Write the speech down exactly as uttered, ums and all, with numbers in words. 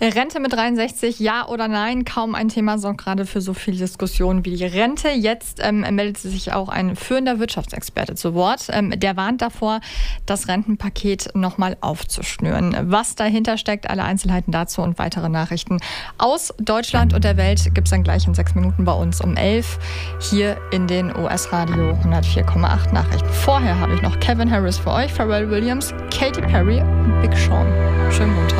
Rente mit dreiundsechzig, ja oder nein? Kaum ein Thema sorgt gerade für so viel Diskussion wie die Rente. Jetzt ähm, meldet sich auch ein führender Wirtschaftsexperte zu Wort. Ähm, der warnt davor, das Rentenpaket nochmal aufzuschnüren. Was dahinter steckt, alle Einzelheiten dazu und weitere Nachrichten aus Deutschland und der Welt gibt es dann gleich in sechs Minuten bei uns um elf hier in den O S-Radio hundertvier Komma acht Nachrichten. Vorher habe ich noch Kevin Harris für euch, Pharrell Williams, Katy Perry und Big Sean. Schönen Montag.